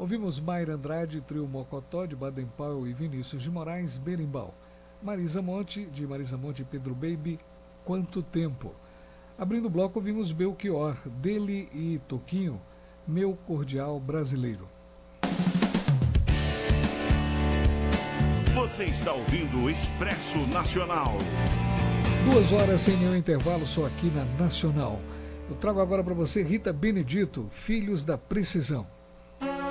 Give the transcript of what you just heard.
Ouvimos Mayra Andrade, Trio Mocotó, de Baden Powell e Vinícius de Moraes, Berimbau. Marisa Monte e Pedro Baby, Quanto Tempo. Abrindo o bloco, ouvimos Belchior, dele e Toquinho, Meu Cordial Brasileiro. Você está ouvindo o Expresso Nacional. 2 horas sem nenhum intervalo, só aqui na Nacional. Eu trago agora para você Rita Benedito, Filhos da Precisão.